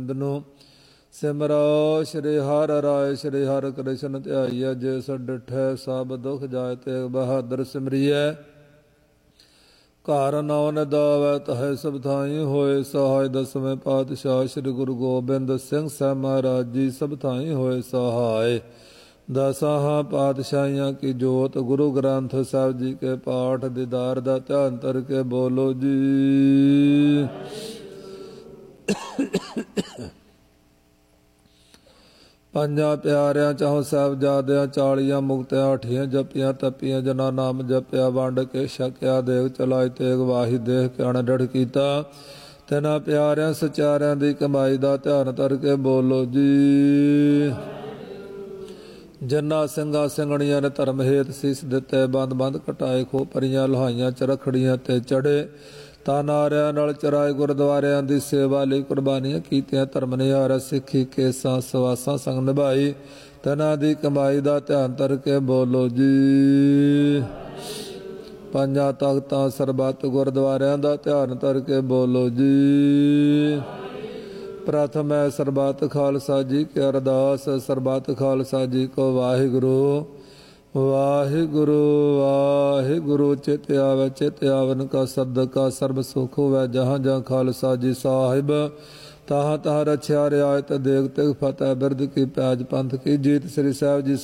ਨੂੰ ਸਿਮਰੋ ਸ਼੍ਰੀ ਹਰਿ ਰਾਇ ਸ਼੍ਰੀ ਹਰਿ ਕ੍ਰਿਸ਼ਨ ਧਿਆਈਐ। ਜਿਸ ਡਿਠੈ ਸਭ ਦੁਖ ਜਾਇ ਤੇਗ ਬਹਾਦਰ ਸਿਮਰੀਐ। ਘਰ ਨੌ ਨਿਦਾਵੈ ਤਹੈ ਸਭ ਥਾਈ ਹੋਏ ਸਹਾਇ। ਦਸਵੇਂ ਪਾਤਸ਼ਾਹ ਸ੍ਰੀ ਗੁਰੂ ਗੋਬਿੰਦ ਸਿੰਘ ਸਾਹਿਬ ਮਹਾਰਾਜ ਜੀ ਸਭ ਥਾਈ ਹੋਏ ਸਹਾਇ। ਦਸਾਂ ਪਾਤਸ਼ਾਹੀਆਂ ਕੀ ਜੋਤ ਗੁਰੂ ਗ੍ਰੰਥ ਸਾਹਿਬ ਜੀ ਕੇ ਪਾਠ ਦੀਦਾਰ ਦਾ ਧਿਆਨ ਧਰ ਕੇ ਬੋਲੋ ਜੀ। ਪੰਜਾਂ ਪਿਆਰਿਆਂ ਚਾਹੋਂ ਸਾਹਿਬਜ਼ਾਦਿਆਂ 40 ਮੁਕਤਿਆਂ 8 ਜਪੀਆਂ ਤਪੀਆਂ ਜਨਾ ਨਾਮ ਜਪਿਆ। ਵੰਡ ਕੇ ਛਕਿਆ ਦੇਗ ਚਲਾਈ ਤੇਗ ਵਾਹੀ ਦੇਖ ਕੇ ਅਣਡੜ ਕੀਤਾ। ਤਿਨਾਂ ਪਿਆਰਿਆਂ ਸਚਾਰਿਆਂ ਦੀ ਕਮਾਈ ਦਾ ਧਿਆਨ ਧਰ ਕੇ ਬੋਲੋ ਜੀ। ਜਿਨ੍ਹਾਂ ਸਿੰਘਾਂ ਸਿੰਘਣੀਆਂ ਨੇ ਧਰਮ ਹੇਤ ਸੀਸ ਦਿੱਤੇ ਬੰਦ ਬੰਦ ਕਟਾਏ ਖੋਪਰੀਆਂ ਲੋਹਾਈਆਂ ਚਰਖੜੀਆਂ ਤੇ ਚੜੇ ਤਾਂ ਨਾਰਿਆਂ ਨਾਲ ਚਰਾਏ ਗੁਰਦੁਆਰਿਆਂ ਦੀ ਸੇਵਾ ਲਈ ਕੁਰਬਾਨੀਆਂ ਕੀਤੀਆਂ। ਧਰਮ ਨਿਹਾਰਾ ਸਿੱਖੀ ਕੇਸਾਂ ਸਵਾਸਾਂ ਸੰਗ ਨਿਭਾਈ। ਤਿਨਾਂ ਦੀ ਕਮਾਈ ਦਾ ਧਿਆਨ ਧਰ ਕੇ ਬੋਲੋ ਜੀ। ਪੰਜਾਂ ਤਖਤਾਂ ਸਰਬੱਤ ਗੁਰਦੁਆਰਿਆਂ ਦਾ ਧਿਆਨ ਧਰ ਕੇ ਬੋਲੋ ਜੀ। ਪ੍ਰਥਮ ਹੈ ਸਰਬੱਤ ਖਾਲਸਾ ਜੀ ਕੀ ਅਰਦਾਸ। ਸਰਬੱਤ ਖਾਲਸਾ ਜੀ ਕੋ ਵਾਹਿਗੁਰੂ ਵਾਹਿਗੁਰੂ ਵਾਹਿਗੁਰੂ। ਚਿਤ ਆਵੈ ਚਿਤ ਆਵਨ ਕਾ ਸਦਕਾ ਸਰਬ ਸੁਖ ਹੋਵੈ। ਜਹਾਂ ਜਹਾਂ ਖਾਲਸਾ ਜੀ ਸਾਹਿਬ ਤਹਾਂ ਤਹਾਂ ਰਛਿਆ ਰਿਆਇਤ ਦੇਗ ਤਿਗ ਫਤਿਹ ਬਿਰਦ ਕੀ ਪੈਜ ਪੰਥ ਕੀ ਜੀਤ। ਸ੍ਰੀ ਸਾਹਿਬ ਜੀ